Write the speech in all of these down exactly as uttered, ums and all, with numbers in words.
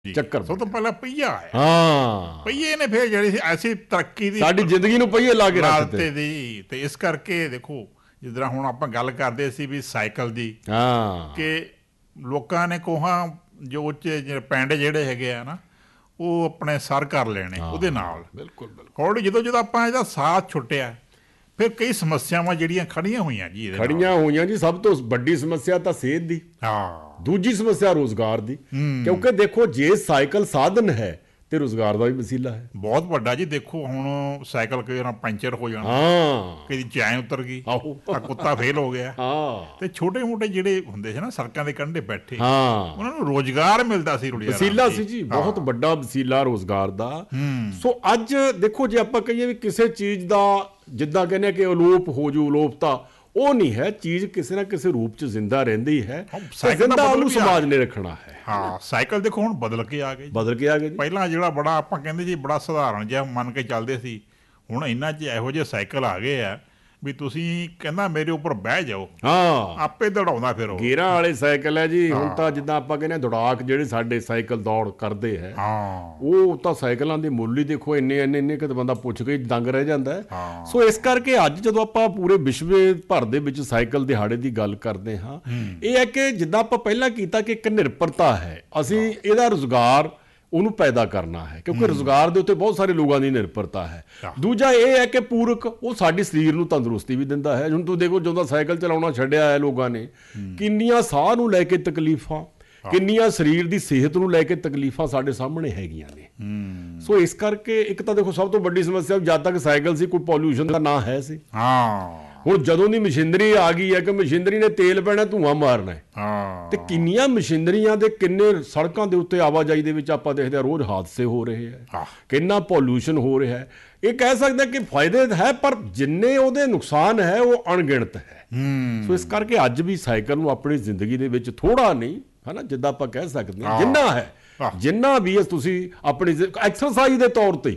ਚੱਕਰ ਸਭ ਤੋਂ ਪਹਿਲਾਂ ਪਹੀਆ ਆਇਆ। ਹਾਂ, ਪਹੀਏ ਨੇ ਫਿਰ ਜਿਹੜੀ ਐਸੀ ਤਰੱਕੀ ਦੀ ਸਾਡੀ ਜ਼ਿੰਦਗੀ ਨੂੰ ਪਹੀਏ ਲਾ ਕੇ ਰੱਖ ਦਿੱਤੇ ਦੀ। ਤੇ ਇਸ ਕਰਕੇ ਦੇਖੋ ਜਿਸ ਤਰ੍ਹਾਂ ਹੁਣ ਆਪਾਂ ਗੱਲ ਕਰਦੇ ਸੀ ਵੀ ਸਾਈਕਲ ਦੀ, ਹਾਂ, ਕਿ ਲੋਕਾਂ ਨੇ ਕੋਹਾਂ ਜੋ ਉੱਚੇ ਪਿੰਡ ਜਿਹੜੇ ਹੈਗੇ ਆ ਨਾ ਉਹ ਆਪਣੇ ਸਰ ਕਰ ਲੈਣੇ ਉਹਦੇ ਨਾਲ। ਬਿਲਕੁਲ ਬਿਲਕੁਲ। ਹੌਲੀ ਜਦੋਂ ਜਦੋਂ ਆਪਾਂ ਇਹਦਾ ਸਾਥ ਛੁੱਟਿਆ ਫਿਰ ਕਈ ਸਮੱਸਿਆਵਾਂ ਜਿਹੜੀਆਂ ਖੜੀਆਂ ਹੋਈਆਂ ਜੀ ਇਹਦੇ ਨਾਲ। ਖੜੀਆਂ ਹੋਈਆਂ ਜੀ। ਸਭ ਤੋਂ ਵੱਡੀ ਸਮੱਸਿਆ ਤਾਂ ਸਿਹਤ ਦੀ, ਹਾਂ। ਦੂਜੀ ਸਮੱਸਿਆ ਰੋਜ਼ਗਾਰ ਦੀ, ਕਿਉਂਕਿ ਦੇਖੋ ਜੇ ਸਾਈਕਲ ਸਾਧਨ ਹੈ ਤੇ ਰੋਜ਼ਗਾਰ ਦਾ ਵੀ ਵਸੀਲਾ ਹੈ ਬਹੁਤ ਵੱਡਾ ਜੀ। ਦੇਖੋ ਹੁਣ ਸਾਈਕਲ ਕਈ ਵਾਰ ਪੰਚਰ ਹੋ ਜਾਣਾ, ਹਾਂ, ਕਦੀ ਚੈਨ ਉਤਰ ਗਈ, ਆਹੋ, ਆ ਕੁੱਤਾ ਫੇਲ ਹੋ ਗਿਆ, ਹਾਂ, ਤੇ ਛੋਟੇ ਮੋਟੇ ਜਿਹੜੇ ਹੁੰਦੇ ਸੀ ਨਾ ਸੜਕਾਂ ਦੇ ਕੰਢੇ ਬੈਠੇ, ਹਾਂ, ਉਹਨਾਂ ਨੂੰ ਰੋਜ਼ਗਾਰ ਮਿਲਦਾ ਸੀ। ਰੁੜੀਆ ਵਸੀਲਾ ਸੀ ਜੀ, ਬਹੁਤ ਵੱਡਾ ਵਸੀਲਾ ਰੋਜ਼ਗਾਰ ਦਾ। ਸੋ ਅੱਜ ਦੇਖੋ ਜੇ ਆਪਾਂ ਕਹੀਏ ਵੀ ਕਿਸੇ ਚੀਜ਼ ਦਾ ਜਿੱਦਾਂ ਕਹਿੰਦੇ ਆ ਕਿ ਅਲੋਪ ਹੋ ਜੂ, ਅਲੋਪਤਾ, ਉਹ ਨਹੀਂ ਹੈ। ਚੀਜ਼ ਕਿਸੇ ਨਾ ਕਿਸੇ ਰੂਪ ਚ ਜ਼ਿੰਦਾ ਰਹਿੰਦੀ ਹੈ, ਜ਼ਿੰਦਾ ਉਹਨੂੰ ਸਮਾਜ ਨੇ ਰੱਖਣਾ ਹੈ। ਹਾਂ, ਸਾਈਕਲ ਦੇਖੋ ਹੁਣ ਬਦਲ ਕੇ ਆ ਗਏ, ਬਦਲ ਕੇ ਆ ਗਏ ਜੀ। ਪਹਿਲਾਂ ਜਿਹੜਾ ਬੜਾ ਆਪਾਂ ਕਹਿੰਦੇ ਜੀ ਬੜਾ ਸਧਾਰਨ ਜਿਹਾ ਮੰਨ ਕੇ ਚੱਲਦੇ ਸੀ, ਹੁਣ ਇਹਨਾਂ 'ਚ ਇਹੋ ਜਿਹੇ ਸਾਈਕਲ ਆ ਗਏ ਆ ਵੀ ਤੁਸੀਂ ਕਹਿੰਦਾ ਮੇਰੇ ਉੱਪਰ ਬਹਿ ਜਾਓ, ਹਾਂ, ਆਪੇ ਦੌੜਾਉਂਦਾ ਫਿਰ ਉਹ। ਗੇਰਾਂ ਵਾਲੇ ਸਾਈਕਲ ਹੈ ਜੀ ਹੁਣ ਤਾਂ। ਜਿੱਦਾਂ ਆਪਾਂ ਕਹਿੰਦੇ ਦੌੜਾਕ ਜਿਹੜੇ ਸਾਡੇ ਸਾਈਕਲ ਦੌੜ ਕਰਦੇ ਹੈ, ਹਾਂ, ਉਹ ਤਾਂ ਸਾਈਕਲਾਂ ਦੇ ਮੁੱਲ ਹੀ ਦੇਖੋ ਇੰਨੇ ਇੰਨੇ ਇੰਨੇ ਕਿ ਬੰਦਾ ਪੁੱਛ ਕੇ ਦੰਗ ਰਹਿ ਜਾਂਦਾ ਹੈ। ਸੋ ਇਸ ਕਰਕੇ ਅੱਜ ਜਦੋਂ ਆਪਾਂ ਪੂਰੇ ਵਿਸ਼ਵ ਭਰ ਦੇ ਵਿੱਚ ਸਾਈਕਲ ਦਿਹਾੜੇ ਦੀ ਗੱਲ ਕਰਦੇ ਹਾਂ, ਇਹ ਹੈ ਕਿ ਜਿੱਦਾਂ ਆਪਾਂ ਪਹਿਲਾਂ ਕੀਤਾ ਕਿ ਇੱਕ ਨਿਰਭਰਤਾ ਹੈ, ਅਸੀਂ ਇਹਦਾ ਰੁਜ਼ਗਾਰ ਉਹਨੂੰ ਪੈਦਾ ਕਰਨਾ ਹੈ, ਕਿਉਂਕਿ ਰੁਜ਼ਗਾਰ ਦੇ ਉੱਤੇ ਬਹੁਤ ਸਾਰੇ ਲੋਕਾਂ ਦੀ ਨਿਰਭਰਤਾ ਹੈ। ਦੂਜਾ ਇਹ ਹੈ ਕਿ ਪੂਰਕ ਉਹ ਸਾਡੇ ਸਰੀਰ ਨੂੰ ਤੰਦਰੁਸਤੀ ਵੀ ਦਿੰਦਾ ਹੈ। ਹੁਣ ਤੁਸੀਂ ਦੇਖੋ ਜਦੋਂ ਸਾਈਕਲ ਚਲਾਉਣਾ ਛੱਡਿਆ ਹੈ ਲੋਕਾਂ ਨੇ, ਕਿੰਨੀਆਂ ਸਾਹ ਨੂੰ ਲੈ ਕੇ ਤਕਲੀਫਾਂ, ਕਿੰਨੀਆਂ ਸਰੀਰ ਦੀ ਸਿਹਤ ਨੂੰ ਲੈ ਕੇ ਤਕਲੀਫਾਂ ਸਾਡੇ ਸਾਹਮਣੇ ਹੈਗੀਆਂ ਨੇ। ਸੋ ਇਸ ਕਰਕੇ ਇੱਕ ਤਾਂ ਦੇਖੋ ਸਭ ਤੋਂ ਵੱਡੀ ਸਮੱਸਿਆ, ਜਦ ਤੱਕ ਸਾਈਕਲ ਸੀ ਕੋਈ ਪੋਲਿਊਸ਼ਨ ਦਾ ਨਾ ਹੈ ਸੀ। ਹਾਂ, ਹੁਣ ਜਦੋਂ ਦੀ ਮਸ਼ੀਨਰੀ ਆ ਗਈ ਹੈ ਕਿ ਮਸ਼ੀਨਰੀ ਨੇ ਤੇਲ ਪੈਣਾ, ਧੂੰਆਂ ਮਾਰਨਾ ਹੈ, ਹਾਂ, ਤੇ ਕਿੰਨੀਆਂ ਮਸ਼ੀਨਰੀਆਂ ਦੇ ਕਿੰਨੇ ਸੜਕਾਂ ਦੇ ਉੱਤੇ ਆਵਾਜਾਈ ਦੇ ਵਿੱਚ ਆਪਾਂ ਦੇਖਦੇ ਹਾਂ ਰੋਜ਼ ਹਾਦਸੇ ਹੋ ਰਹੇ ਹੈ, ਕਿੰਨਾ ਪੋਲਿਊਸ਼ਨ ਹੋ ਰਿਹਾ ਹੈ। ਇਹ ਕਹਿ ਸਕਦੇ ਕਿ ਫਾਇਦੇ ਹੈ ਪਰ ਜਿੰਨੇ ਉਹਦੇ ਨੁਕਸਾਨ ਹੈ ਉਹ ਅਣਗਿਣਤ ਹੈ। ਸੋ ਇਸ ਕਰਕੇ ਅੱਜ ਵੀ ਸਾਈਕਲ ਨੂੰ ਆਪਣੀ ਜ਼ਿੰਦਗੀ ਦੇ ਵਿੱਚ ਥੋੜਾ ਨਹੀਂ ਹੈ ਨਾ, ਜਿੱਦਾਂ ਆਪਾਂ ਕਹਿ ਸਕਦੇ ਹਾਂ ਜਿੰਨਾ ਹੈ, ਜਿੰਨਾ ਵੀ ਤੁਸੀਂ ਆਪਣੀ ਐਕਸਰਸਾਈਜ਼ ਦੇ ਤੌਰ ਤੇ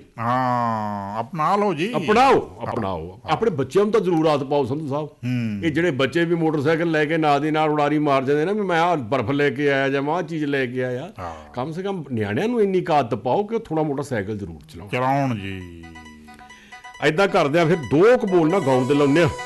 ਹਾਂ ਅਪਣਾ ਲਓ ਜੀ, ਅਪਣਾਓ ਅਪਣਾਓ ਆਪਣੇ ਬੱਚਿਆਂ ਨੂੰ ਤਾਂ ਜ਼ਰੂਰ ਆਦਤ ਪਾਓ ਸੰਧੂ ਸਾਹਿਬ। ਇਹ ਜਿਹੜੇ ਬੱਚੇ ਵੀ ਮੋਟਰਸਾਈਕਲ ਲੈ ਕੇ ਨਾਲ ਦੀ ਨਾਲ ਉਡਾਰੀ ਮਾਰ ਜਾਂਦੇ ਨਾ ਵੀ ਮੈਂ ਆਹ ਬਰਫ਼ ਲੈ ਕੇ ਆਇਆ ਜਾਂ ਮੈਂ ਆਹ ਚੀਜ਼ ਲੈ ਕੇ ਆਇਆ, ਕਮ ਸੇ ਕਮ ਨਿਆਣਿਆਂ ਨੂੰ ਇੰਨੀ ਕੁ ਆਦਤ ਪਾਓ ਕਿ ਥੋੜਾ ਮੋਟਾ ਸਾਈਕਲ ਜ਼ਰੂਰ ਚਲਾਓ ਚਲਾਉਣ ਜੀ। ਏਦਾਂ ਕਰਦੇ ਆ ਫਿਰ ਦੋ ਕੁ ਬੋਲ ਨਾ ਗਾਉਣ ਦੇ ਲਾਉਂਦੇ ਆ।